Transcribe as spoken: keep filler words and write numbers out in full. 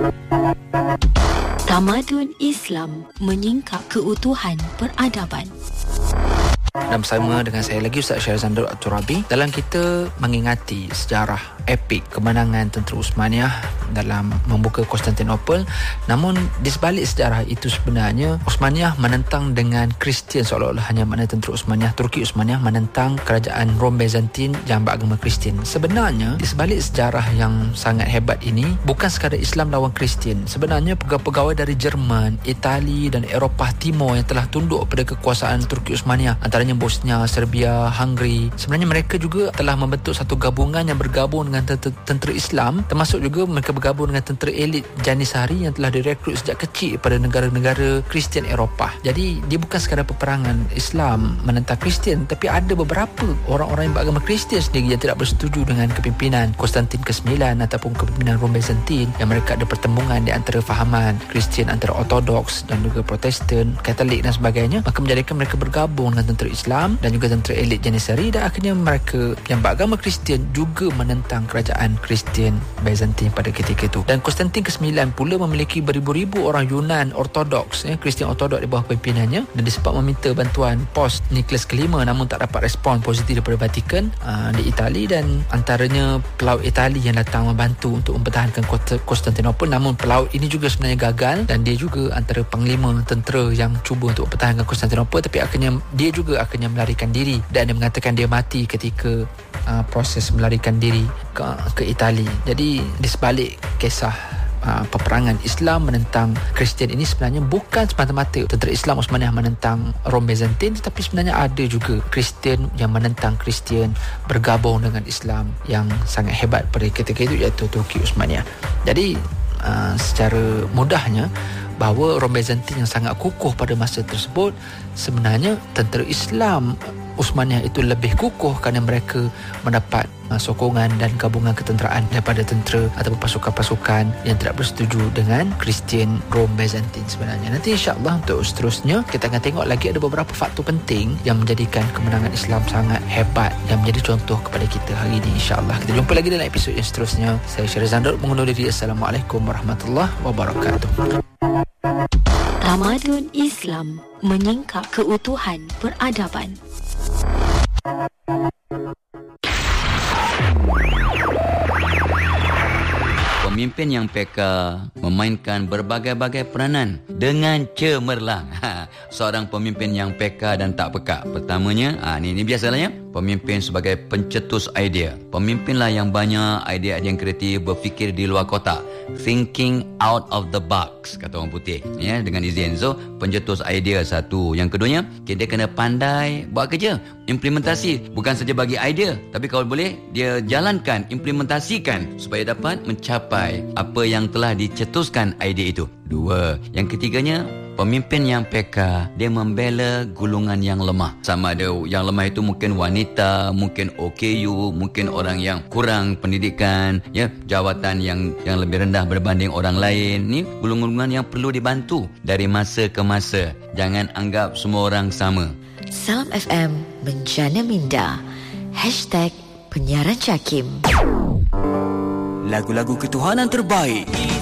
Tamadun Islam menyingkap keutuhan peradaban. Dan bersama dengan saya lagi Ustaz Syarizandar At-Turabi dalam kita mengingati sejarah epik kemenangan tentera Uthmaniyah dalam membuka Konstantinopel. Namun di sebalik sejarah itu sebenarnya Uthmaniyah menentang dengan Kristian, seolah-olah hanya mana tentera Uthmaniyah, Turki Uthmaniyah menentang kerajaan Rom Byzantine yang beragama Kristian. Sebenarnya di sebalik sejarah yang sangat hebat ini bukan sekadar Islam lawan Kristian. Sebenarnya pegawai-pegawai dari Jerman, Itali dan Eropah Timur yang telah tunduk pada kekuasaan Turki Uthmaniyah, antaranya Bosnia, Serbia, Hungary, sebenarnya mereka juga telah membentuk satu gabungan yang bergabung dengan tentera, tentera Islam, termasuk juga mereka bergabung dengan tentera elit Janissary yang telah direkrut sejak kecil pada negara-negara Kristian Eropah. Jadi dia bukan sekadar peperangan Islam menentang Kristian, tapi ada beberapa orang-orang yang beragama Kristian sendiri yang tidak bersetuju dengan kepimpinan Konstantin kesembilan ataupun kepimpinan Rom Byzantine, yang mereka ada pertembungan di antara fahaman Kristian antara Ortodoks dan juga Protestan, Katolik dan sebagainya, maka menjadikan mereka bergabung dengan tentera Islam dan juga tentera elit Janissary, dan akhirnya mereka yang beragama Kristian juga menentang kerajaan Kristian Byzantine pada ketika itu. Dan Konstantin kesembilan pula memiliki beribu-ribu orang Yunan Ortodoks, ya, Kristian Ortodoks di bawah pimpinannya, dan dia sempat meminta bantuan pos Nicholas kelima namun tak dapat respon positif daripada Vatikan uh, di Itali, dan antaranya pelaut Itali yang datang membantu untuk mempertahankan Konstantinopel. Namun pelaut ini juga sebenarnya gagal dan dia juga antara panglima tentera yang cuba untuk mempertahankan Konstantinopel, tapi akhirnya dia juga akhirnya melarikan diri dan dia mengatakan dia mati ketika uh, proses melarikan diri ke, ke Itali. Jadi di sebalik kisah uh, peperangan Islam menentang Kristian ini sebenarnya bukan semata-mata tentera Islam Uthmaniyah menentang Rom Byzantine, tetapi sebenarnya ada juga Kristian yang menentang Kristian bergabung dengan Islam yang sangat hebat pada ketika itu, iaitu Turki Uthmaniyah. Jadi uh, secara mudahnya bahawa Rom Byzantine yang sangat kukuh pada masa tersebut, sebenarnya tentera Islam Uthmaniyah itu lebih kukuh kerana mereka mendapat uh, sokongan dan gabungan ketenteraan daripada tentera ataupun pasukan-pasukan yang tidak bersetuju dengan Kristian Rom Byzantine sebenarnya. Nanti insya-Allah untuk seterusnya kita akan tengok lagi ada beberapa faktor penting yang menjadikan kemenangan Islam sangat hebat yang menjadi contoh kepada kita hari ini, insya-Allah. Kita jumpa lagi dalam episod yang seterusnya. Saya Syarizandar mengundur diri. Assalamualaikum warahmatullahi wabarakatuh. Tamadun Islam menyingkap keutuhan peradaban. Pemimpin yang peka memainkan berbagai-bagai peranan dengan cemerlang. Ha, seorang pemimpin yang peka dan tak peka. Pertamanya, ha, ni, ni biasanya pemimpin sebagai pencetus idea. Pemimpinlah yang banyak idea-idea yang kreatif, berfikir di luar kotak. Thinking out of the box, kata orang putih. Ya, dengan izin. So, pencetus idea satu. Yang keduanya, dia kena pandai buat kerja. Implementasi. Bukan saja bagi idea, tapi kalau boleh, dia jalankan, implementasikan supaya dapat mencapai apa yang telah dicetuskan idea itu. Dua. Yang ketiganya, pemimpin yang peka, dia membela golongan yang lemah. Sama ada yang lemah itu mungkin wanita, mungkin O K U, mungkin orang yang kurang pendidikan, ya, jawatan yang yang lebih rendah berbanding orang lain. Ni golongan-golongan yang perlu dibantu dari masa ke masa. Jangan anggap semua orang sama. Salam F M menjana minda. Hashtag penyiaran Jakim. Lagu-lagu ketuhanan terbaik